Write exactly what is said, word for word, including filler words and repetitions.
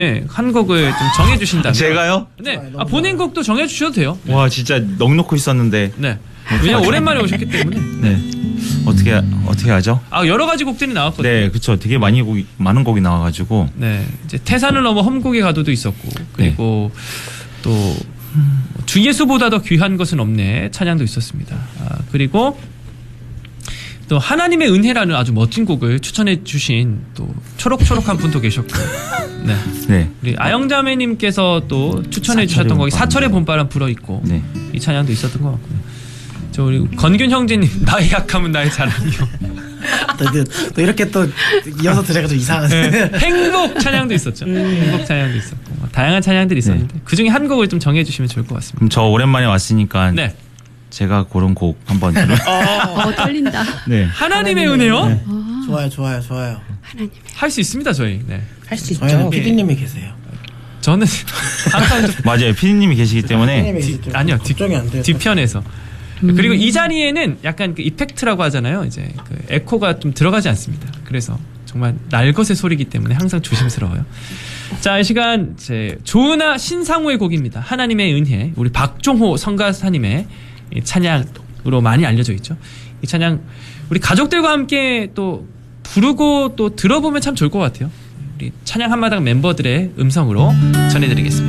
네, 한 곡을 좀 정해주신다면. 제가요? 네. 아, 본인 곡도 정해주셔도 돼요. 와, 진짜 넉넉히 있었는데. 네. 왜냐면 오랜만에 오셨기 때문에. 네. 어떻게, 어떻게 하죠? 아, 여러 가지 곡들이 나왔거든요. 네, 그쵸. 되게 많이 곡이, 많은 곡이 나와가지고. 네. 이제 태산을 넘어 험곡의 가도도 있었고, 그리고 네. 또, 주 예수보다 더 귀한 것은 없네 찬양도 있었습니다. 아, 그리고 또 하나님의 은혜라는 아주 멋진 곡을 추천해 주신 또 초록초록한 분도 계셨고, 네, 네. 우리 아영자매님께서 또 추천해 주셨던 곡이 사철의 봄바람 불어 있고, 네. 이 찬양도 있었던 것 같고요. 저 우리 건균 형제님 나의 약함은 나의 자랑이요. 또, 또 이렇게 또 이어서 들으니까 좀 이상하네. 네. 행복 찬양도 있었죠. 음. 행복 찬양도 있었고 뭐 다양한 찬양들이 있었는데 네. 그 중에 한 곡을 좀 정해주시면 좋을 것 같습니다. 그럼 저 오랜만에 왔으니까. 네. 제가 고른 곡 한번 들어. 어, 떨린다. 네. 하나님의, 하나님의 은혜요? 네. 아. 좋아요, 좋아요, 좋아요. 하나님의. 할 수 있습니다, 저희. 네. 할 수 있죠. 피디님이 계세요. 저는 항상 좀 맞아요, 피디님이 계시기 때문에. 디, 아니요, 뒤, 뒤편에서. 음. 그리고 이 자리에는 약간 그 이펙트라고 하잖아요. 이제 그 에코가 좀 들어가지 않습니다. 그래서 정말 날것의 소리이기 때문에 항상 조심스러워요. 자, 이 시간 제 조은아 신상우의 곡입니다. 하나님의 은혜. 우리 박종호 성가사님의 찬양으로 많이 알려져 있죠. 이 찬양 우리 가족들과 함께 또 부르고 또 들어보면 참 좋을 것 같아요. 우리 찬양 한마당 멤버들의 음성으로 전해드리겠습니다.